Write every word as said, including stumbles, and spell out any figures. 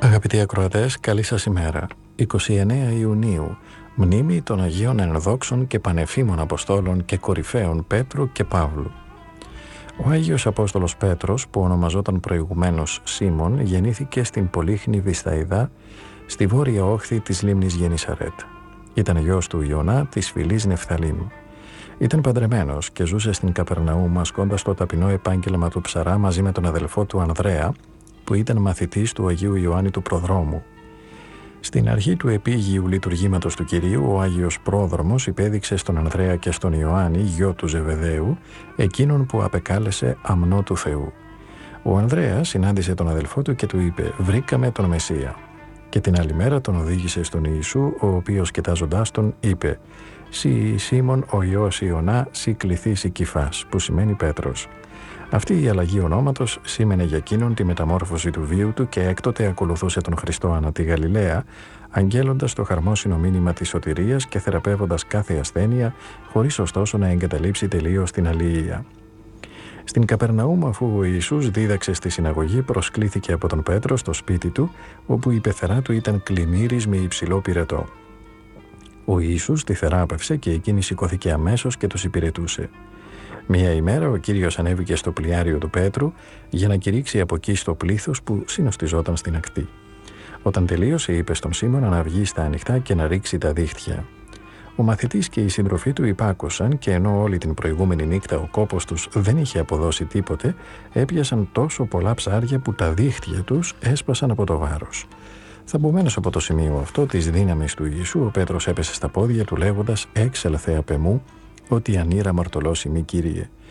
Αγαπητοί ακροατές, καλή σας ημέρα. εικοστή ενάτη Ιουνίου, μνήμη των Αγίων Ενδόξων και Πανεφήμων Αποστόλων και Κορυφαίων Πέτρου και Παύλου. Ο Άγιος Απόστολος Πέτρος, που ονομαζόταν προηγουμένως Σίμων, γεννήθηκε στην Πολύχνη Βυσθαϊδά, στη βόρεια όχθη της λίμνης Γενισαρέτ. Ήταν γιος του Ιωνά της φυλής Νεφθαλήμ. Ήταν παντρεμένος και ζούσε στην Καπερναούμ, ασκώντας το ταπεινό επάγγελμα του ψαρά μαζί με τον αδελφό του Ανδρέα, που ήταν μαθητής του Αγίου Ιωάννη του Προδρόμου. Στην αρχή του επίγειου λειτουργήματος του Κυρίου, ο Άγιος Πρόδρομος υπέδειξε στον Ανδρέα και στον Ιωάννη, γιο του Ζεβεδαίου, εκείνον που απεκάλεσε αμνό του Θεού. Ο Ανδρέας συνάντησε τον αδελφό του και του είπε «Βρήκαμε τον Μεσσία». Και την άλλη μέρα τον οδήγησε στον Ιησού, ο οποίος κοιτάζοντάς τον είπε «Σι Σίμων ο Υιός Ιωνά, σι κληθείς η Κυφάς», που σημαίνει Πέτρος. Αυτή η αλλαγή ονόματος σήμαινε για εκείνον τη μεταμόρφωση του βίου του και έκτοτε ακολουθούσε τον Χριστό ανά τη Γαλιλαία, αγγέλλοντας το χαρμόσυνο μήνυμα της σωτηρίας και θεραπεύοντας κάθε ασθένεια, χωρίς ωστόσο να εγκαταλείψει τελείως την αλληλεία. Στην Καπερναούμ, αφού ο Ιησούς δίδαξε στη συναγωγή, προσκλήθηκε από τον Πέτρο στο σπίτι του, όπου η πεθερά του ήταν κλιμήρης με υψηλό πυρετό. Ο Ιησούς τη θεράπευσε και εκείνη σηκώθηκε αμέσως και τους υπηρετούσε. Μία ημέρα ο Κύριος ανέβηκε στο πλοιάριο του Πέτρου για να κηρύξει από εκεί στο πλήθος που συνοστιζόταν στην ακτή. Όταν τελείωσε, είπε στον Σίμωνα να βγει στα ανοιχτά και να ρίξει τα δίχτυα. Ο μαθητής και οι σύντροφοί του υπάκουσαν και ενώ όλη την προηγούμενη νύχτα ο κόπος τους δεν είχε αποδώσει τίποτε, έπιασαν τόσο πολλά ψάρια που τα δίχτυα τους έσπασαν από το βάρος. Θαμπομένος από το σημείο αυτό της δύναμης του Ιησού, ο Πέτρος έπεσε στα πόδια του λέγοντας «Έξελθε απ' εμού, ότι ανήρα μαρτωλώσιμη Κύριε».